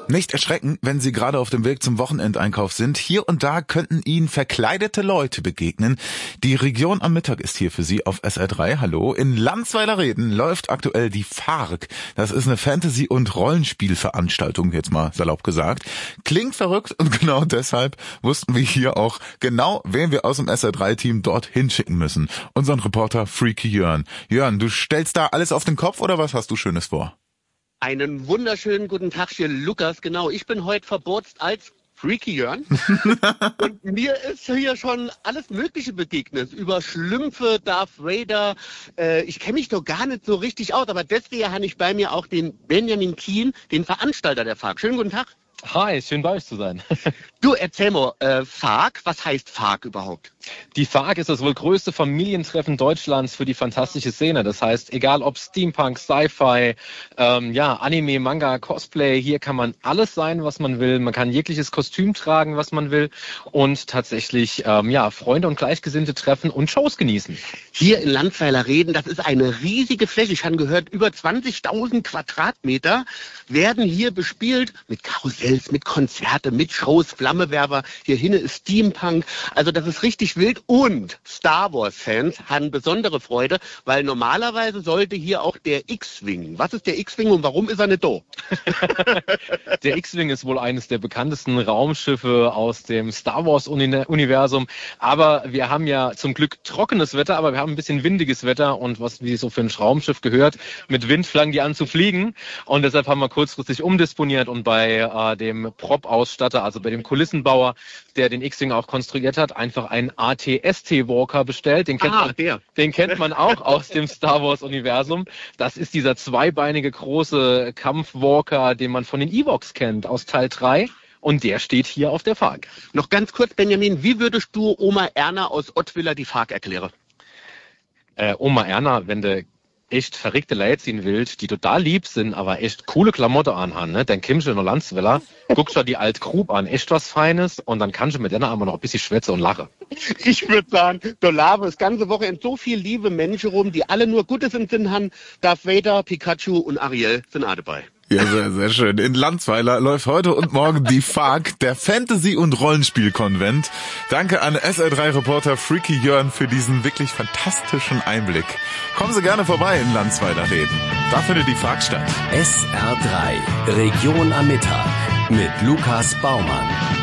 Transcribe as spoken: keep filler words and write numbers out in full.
Nicht erschrecken, wenn Sie gerade auf dem Weg zum Wochenendeinkauf sind. Hier und da könnten Ihnen verkleidete Leute begegnen. Die Region am Mittag ist hier für Sie auf S R drei. Hallo. In Landsweiler-Reden läuft aktuell die F A R C. Das ist eine Fantasy- und Rollenspielveranstaltung, jetzt mal salopp gesagt. Klingt verrückt und genau deshalb wussten wir hier auch genau, wen wir aus dem S R drei Team dorthin schicken müssen. Unseren Reporter Freaky Jörn. Jörn, du stellst da alles auf den Kopf oder was hast du Schönes vor? Einen wunderschönen guten Tag hier, Lukas. Genau, ich bin heute verborzt als Freaky Jörn. Und mir ist hier schon alles Mögliche begegnet. Über Schlümpfe, Darth Vader. Äh, ich kenne mich doch gar nicht so richtig aus, aber deswegen habe ich bei mir auch den Benjamin Kien, den Veranstalter der F A R C. Schönen guten Tag. Hi, schön bei euch zu sein. Du, erzähl mal, äh, F A R C, was heißt F A R C überhaupt? Die F A R C ist das wohl größte Familientreffen Deutschlands für die fantastische Szene. Das heißt, egal ob Steampunk, Sci-Fi, ähm, ja, Anime, Manga, Cosplay, hier kann man alles sein, was man will. Man kann jegliches Kostüm tragen, was man will und tatsächlich, ähm, ja, Freunde und Gleichgesinnte treffen und Shows genießen. Hier in Landsweiler-Reden, das ist eine riesige Fläche. Ich habe gehört, über zwanzigtausend Quadratmeter werden hier bespielt mit Karussells, mit Konzerte, mit Shows, Flammewerfer. Hier hinten ist Steampunk. Also das ist richtig wild. Und Star Wars-Fans haben besondere Freude, weil normalerweise sollte hier auch der X-Wing. Was ist der X-Wing und warum ist er nicht da? Der X-Wing ist wohl eines der bekanntesten Raumschiffe aus dem Star Wars-Universum. Aber wir haben ja zum Glück trockenes Wetter, aber wir haben ein bisschen windiges Wetter. Und was wie so für ein Raumschiff gehört, mit Wind fangen die an zu fliegen. Und deshalb haben wir kurzfristig umdisponiert und bei äh, dem Prop-Ausstatter, also bei dem Kulissenbauer, der den X-Wing auch konstruiert hat, einfach einen A T S T-Walker bestellt. Den kennt, Ah, man, der. den kennt man auch aus dem Star Wars-Universum. Das ist dieser zweibeinige große Kampfwalker, den man von den Ewoks kennt, aus Teil drei. Und der steht hier auf der F A R C. Noch ganz kurz, Benjamin, wie würdest du Oma Erna aus Ottwiller die F A R C erklären? Äh, Oma Erna, wenn du echt verrückte Leute sehen willst, die total lieb sind, aber echt coole Klamotte anhaben, ne? Dann kommst du in der Landswiller, guckst du die Alt Grub an, echt was Feines und dann kannst du mit denen aber noch ein bisschen schwätzen und lachen. Ich würde sagen, da laufen das ganze Wochenende so viele liebe Menschen rum, die alle nur Gutes im Sinn haben. Darth Vader, Pikachu und Ariel sind auch dabei. Ja, sehr, sehr schön. In Landsweiler läuft heute und morgen die F A R C, der Fantasy- und Rollenspielkonvent. Danke an S R drei Reporter Freaky Jörn für diesen wirklich fantastischen Einblick. Kommen Sie gerne vorbei in Landsweiler Reden. Da findet die F A R C statt. S R drei, Region am Mittag mit Lukas Baumann.